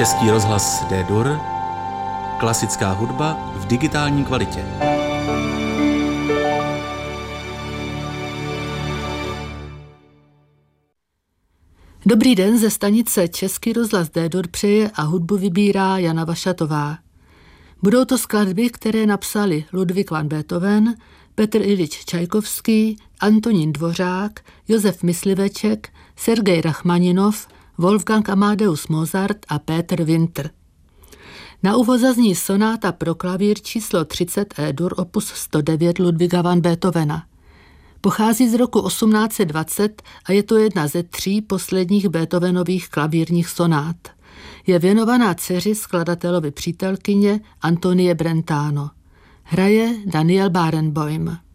Český rozhlas D-Dur, klasická hudba v digitální kvalitě. Dobrý den, ze stanice Český rozhlas D-Dur přeje a hudbu vybírá Jana Vašatová. Budou to skladby, které napsali Ludwig van Beethoven, Petr Iljič Čajkovský, Antonín Dvořák, Josef Mysliveček, Sergej Rachmaninov, Wolfgang Amadeus Mozart a Peter Winter. Na úvod zazní sonáta pro klavír číslo 30 E-dur opus 109 Ludwiga van Beethovena. Pochází z roku 1820 a je to jedna ze 3 posledních Beethovenových klavírních sonát. Je věnovaná dceři skladatelovy přítelkyně Antonie Brentano. Hraje Daniel Barenboim.